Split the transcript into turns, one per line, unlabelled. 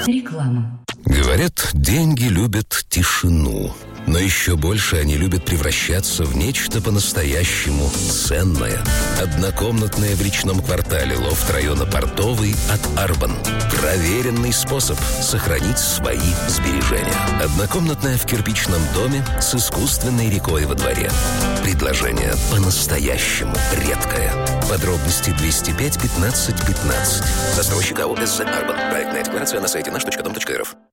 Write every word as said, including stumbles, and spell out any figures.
Реклама.
Говорят, деньги любят тишину. Но еще больше они любят превращаться в нечто по-настоящему ценное. Однокомнатная в речном квартале лофт района Портовый от Арбан. Проверенный способ сохранить свои сбережения. Однокомнатная в кирпичном доме с искусственной рекой во дворе. Предложение по-настоящему редкое. Подробности двести пять пятнадцать пятнадцать. Застройщик АО «СЗ Арбан». Проектная декларация на сайте наш точка дом точка эр эф.